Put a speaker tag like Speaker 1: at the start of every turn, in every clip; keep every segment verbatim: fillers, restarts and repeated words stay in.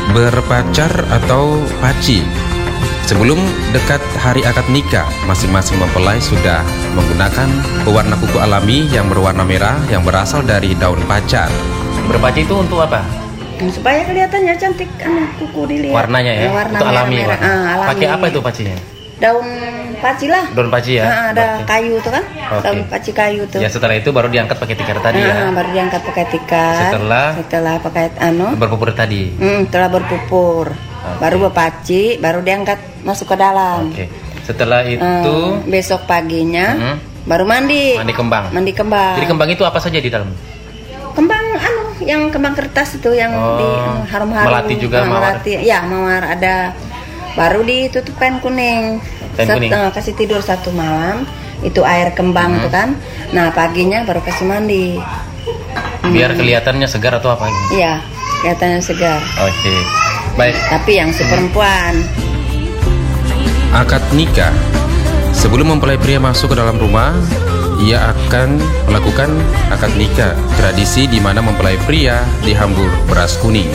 Speaker 1: Berpacar atau paci. Sebelum dekat hari akad nikah, masing-masing mempelai sudah menggunakan pewarna kuku alami yang berwarna merah yang berasal dari daun pacar.
Speaker 2: Berpaci itu untuk apa?
Speaker 3: Supaya kelihatannya cantik, anu, kuku dilihat.
Speaker 2: Warnanya ya,
Speaker 3: warna
Speaker 2: itu alami,
Speaker 3: merah,
Speaker 2: warna.
Speaker 3: ah, alami.
Speaker 2: Pakai apa itu pacinya?
Speaker 3: Daun paci lah.
Speaker 2: Daun paci ya.
Speaker 3: Nah, ada
Speaker 2: Berarti.
Speaker 3: kayu tuh kan,
Speaker 2: Oke.
Speaker 3: daun paci kayu tuh.
Speaker 2: Ya setelah itu baru diangkat pakai tikar tadi
Speaker 3: Nah,
Speaker 2: ya.
Speaker 3: baru diangkat pakai tikar.
Speaker 2: Setelah?
Speaker 3: Setelah pakai anu.
Speaker 2: Berpupur tadi.
Speaker 3: Hmm, setelah berpupur, baru berpaci, baru diangkat masuk ke dalam.
Speaker 2: Oke. Setelah itu
Speaker 3: Eh, besok paginya
Speaker 2: Mhm.
Speaker 3: baru mandi.
Speaker 2: mandi kembang.
Speaker 3: Mandi kembang.
Speaker 2: Jadi kembang itu apa saja di dalam?
Speaker 3: Kembang anu yang kembang kertas itu yang
Speaker 2: Oh,
Speaker 3: di anu, harum-harum.
Speaker 2: melati juga,
Speaker 3: Ah,
Speaker 2: mawar.
Speaker 3: melati. Ya, mawar ada. Baru ditutup kain kuning.
Speaker 2: Kain
Speaker 3: Set-
Speaker 2: kuning.
Speaker 3: eh, kasih tidur satu malam. Itu air kembang
Speaker 2: Mhm.
Speaker 3: itu kan. Nah, paginya baru kasih mandi.
Speaker 2: Biar kelihatannya segar atau apa?
Speaker 3: Iya, kelihatannya segar.
Speaker 2: Oke. Baik.
Speaker 3: Tapi yang si perempuan.
Speaker 1: Akad nikah. Sebelum mempelai pria masuk ke dalam rumah, ia akan melakukan akad nikah, tradisi di mana mempelai pria dihambur beras kuning.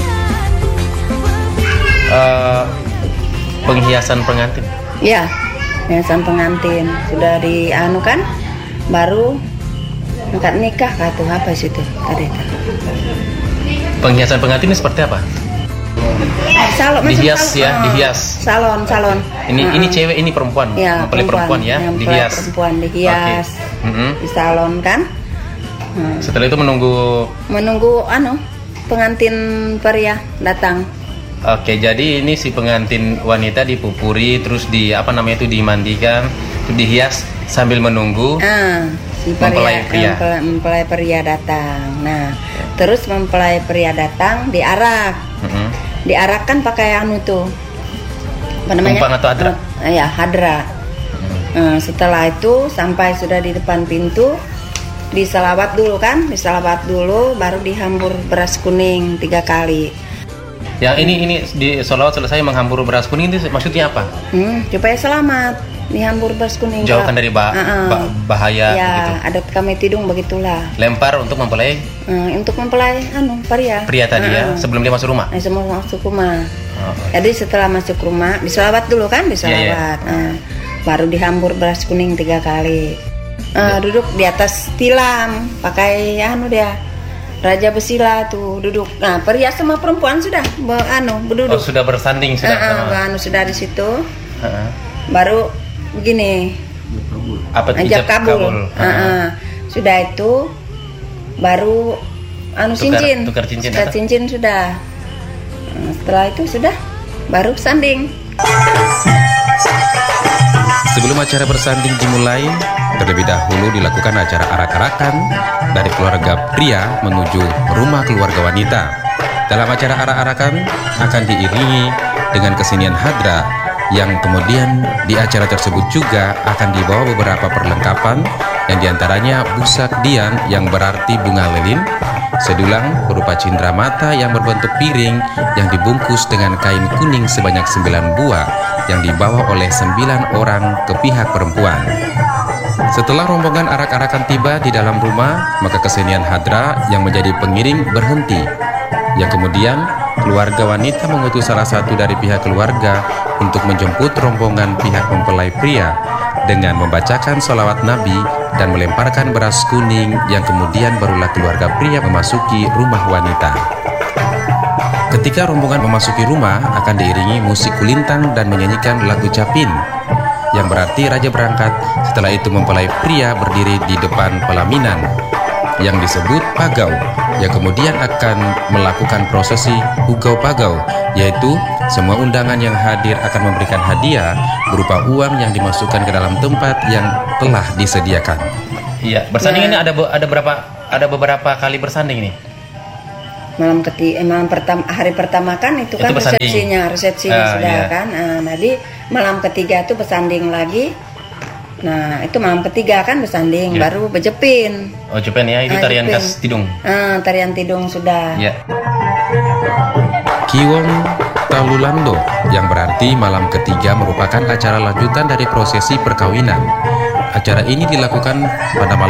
Speaker 2: Eh, penghiasan pengantin.
Speaker 3: Ya, hiasan pengantin sudah dianu kan, baru akad nikah kata apa sih itu tadi itu.
Speaker 2: Penghiasan pengantin ini seperti apa?
Speaker 3: Salon, macam
Speaker 2: Dihias
Speaker 3: salon,
Speaker 2: ya,
Speaker 3: ah,
Speaker 2: dihias.
Speaker 3: Salon, salon.
Speaker 2: Ini
Speaker 3: Ah,
Speaker 2: ini
Speaker 3: ah.
Speaker 2: cewek, ini perempuan.
Speaker 3: Ya,
Speaker 2: Mempelai perempuan ya,
Speaker 3: yang mempelai
Speaker 2: dihias.
Speaker 3: perempuan dihias,
Speaker 2: Oke. Mhm.
Speaker 3: di salon kan. Hmm.
Speaker 2: Setelah itu menunggu.
Speaker 3: Menunggu anu pengantin pria datang.
Speaker 2: Oke, jadi ini si pengantin wanita dipupuri, terus di apa namanya itu dimandikan, terus dihias sambil menunggu.
Speaker 3: Ah, si
Speaker 2: Mempelai pria.
Speaker 3: mempelai, mempelai pria datang. Nah, terus mempelai pria datang diarak.
Speaker 2: Mhm.
Speaker 3: Diarakkan pakai anu tuh. Apa namanya?
Speaker 2: Tumpang atau hadra?
Speaker 3: Eh, ya, hadra. Nah, setelah itu sampai sudah di depan pintu, diselawat dulu kan, diselawat dulu, baru dihambur beras kuning tiga kali.
Speaker 2: Yang ini ini di sholawat selesai menghambur beras kuning itu maksudnya apa?
Speaker 3: Hmm, supaya selamat, dihambur beras kuning.
Speaker 2: Jauhkan dari bah-
Speaker 3: Ah, ah.
Speaker 2: bah- bahaya
Speaker 3: Ya,
Speaker 2: gitu.
Speaker 3: adat kami tidung begitulah.
Speaker 2: Lempar untuk mempelai
Speaker 3: Hmm, untuk mempelai anu pria.
Speaker 2: pria tadi
Speaker 3: Ah,
Speaker 2: ya,
Speaker 3: ah.
Speaker 2: sebelum dia masuk rumah.
Speaker 3: Nah, semua masuk rumah.
Speaker 2: Oh,
Speaker 3: Jadi setelah masuk rumah, diselawat dulu kan, diselawat.
Speaker 2: Iya,
Speaker 3: Nah, baru dihambur beras kuning tiga kali. Nah, duduk di atas tilam, pakai anu dia, raja besila tuh duduk. Nah, pria sama perempuan sudah be, anu
Speaker 2: Oh,
Speaker 3: berduduk.
Speaker 2: sudah bersanding sudah
Speaker 3: Ah, ah,
Speaker 2: sama.
Speaker 3: anu sudah di situ.
Speaker 2: Heeh.
Speaker 3: Baru begini,
Speaker 2: Apa
Speaker 3: ajak
Speaker 2: ijab
Speaker 3: kabul. Ah,
Speaker 2: Heeh.
Speaker 3: ah. Sudah itu baru anu
Speaker 2: Tukar-
Speaker 3: cincin,
Speaker 2: tukar cincin,
Speaker 3: tukar
Speaker 2: apa?
Speaker 3: cincin sudah. Nah, setelah itu sudah baru sanding.
Speaker 1: Sebelum acara bersanding dimulai, terlebih dahulu dilakukan acara arak-arakan dari keluarga pria menuju rumah keluarga wanita. Dalam acara arak-arakan akan diiringi dengan kesenian hadra yang kemudian di acara tersebut juga akan dibawa beberapa perlengkapan yang diantaranya busak dian yang berarti bunga lilin, sedulang berupa cindera mata yang berbentuk piring yang dibungkus dengan kain kuning sebanyak sembilan buah yang dibawa oleh sembilan orang ke pihak perempuan. Setelah rombongan arak-arakan tiba di dalam rumah, maka kesenian hadra yang menjadi pengiring berhenti. Yang kemudian keluarga wanita mengutus salah satu dari pihak keluarga untuk menjemput rombongan pihak mempelai pria dengan membacakan sholawat Nabi dan melemparkan beras kuning, yang kemudian barulah keluarga pria memasuki rumah wanita. Ketika rombongan memasuki rumah, akan diiringi musik kulintang dan menyanyikan lagu capin, yang berarti raja berangkat. Setelah itu mempelai pria berdiri di depan pelaminan yang disebut pagau, yang kemudian akan melakukan prosesi hugau pagau, yaitu semua undangan yang hadir akan memberikan hadiah berupa uang yang dimasukkan ke dalam tempat yang telah disediakan.
Speaker 2: Iya, bersanding
Speaker 3: Ya.
Speaker 2: ini ada be- ada berapa ada beberapa kali bersanding ini.
Speaker 3: Malam ketiga, malam pertama, hari pertama kan itu kan
Speaker 2: Itu bersanding.
Speaker 3: resepsinya, resepsinya
Speaker 2: Ah,
Speaker 3: sudah
Speaker 2: iya.
Speaker 3: kan. Nah, jadi malam ketiga itu bersanding lagi. Nah, itu malam ketiga kan bersanding,
Speaker 2: Iya.
Speaker 3: baru bejepin.
Speaker 2: Oh, Jepen ya, itu
Speaker 3: Ah,
Speaker 2: tarian
Speaker 3: Jepen.
Speaker 2: khas Tidung.
Speaker 3: Ah, tarian tidung sudah.
Speaker 2: Iya.
Speaker 1: Kiwong Talulando, yang berarti malam ketiga, merupakan acara lanjutan dari prosesi perkawinan. Acara ini dilakukan pada malam